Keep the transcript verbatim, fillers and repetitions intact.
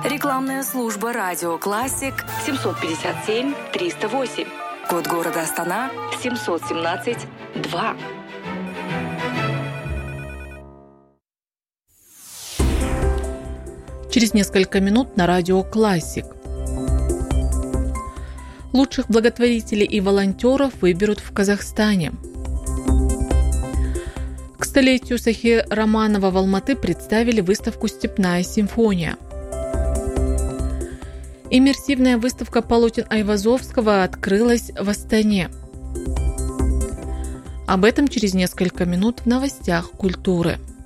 Рекламная служба «Радио Классик» семьсот пятьдесят семь триста восемь. Код города Астана семьсот семнадцать два. Через несколько минут на Радио Классик. Лучших благотворителей и волонтеров выберут в Казахстане. К столетию Сахи Романова в Алматы представили выставку «Степная симфония». Иммерсивная выставка полотен Айвазовского открылась в Астане. Об этом через несколько минут в новостях культуры.